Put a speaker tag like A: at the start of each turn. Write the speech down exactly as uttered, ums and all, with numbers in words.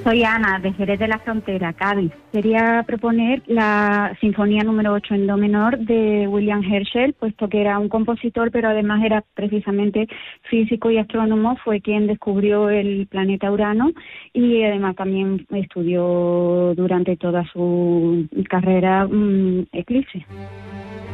A: Soy Ana, de Jerez de la Frontera, Cádiz. Quería proponer la Sinfonía número ocho en Do menor de William Herschel, puesto que era un compositor, pero además era precisamente físico y astrónomo, fue quien descubrió el planeta Urano y además también estudió durante toda su carrera mmm, eclipses.